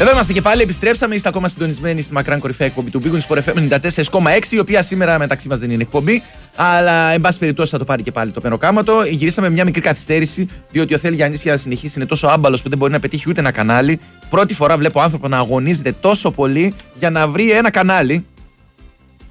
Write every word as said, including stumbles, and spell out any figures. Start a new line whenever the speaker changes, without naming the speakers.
Εδώ είμαστε και πάλι, επιστρέψαμε. Είστε ακόμα συντονισμένοι στη μακράν κορυφαία εκπομπή του Big Win Sport εφ εμ ενενήντα τέσσερα κόμμα έξι, η οποία σήμερα μεταξύ μας δεν είναι εκπομπή, αλλά εν πάση περιπτώσει θα το πάρει και πάλι το μεροκάματο. Γυρίσαμε μια μικρή καθυστέρηση, διότι ο Θέλει Γιαννής για να συνεχίσει είναι τόσο άμπαλος που δεν μπορεί να πετύχει ούτε ένα κανάλι. Πρώτη φορά βλέπω άνθρωπο να αγωνίζεται τόσο πολύ για να βρει ένα κανάλι.